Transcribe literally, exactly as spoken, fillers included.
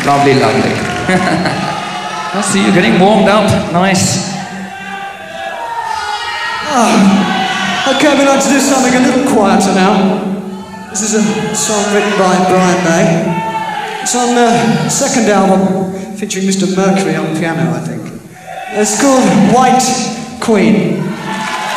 Lovely, lovely. I see you getting warmed up. Nice. Oh, okay, we'd like to do something a little quieter now. This is a song written by Brian May. It's on the second album, featuring Mister Mercury on piano, I think. It's called White Queen.